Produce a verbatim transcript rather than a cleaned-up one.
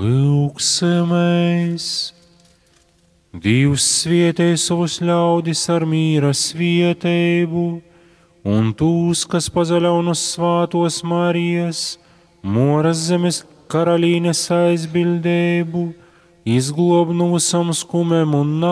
Lūksimies! Dievs svietē savus ļaudis ar mīra svietēbu, un tūs, kas pazaļaunas svātos Marijas, Moras zemes karalīnes aizbildēbu, izglob no skumēm un